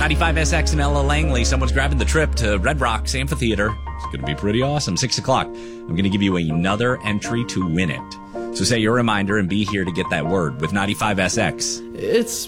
95SX and Ella Langley. Someone's grabbing the trip to Red Rocks Amphitheater. It's going to be pretty awesome. 6 o'clock. I'm going to give you another entry to win it. So say your reminder and be here to get that word with 95SX. It's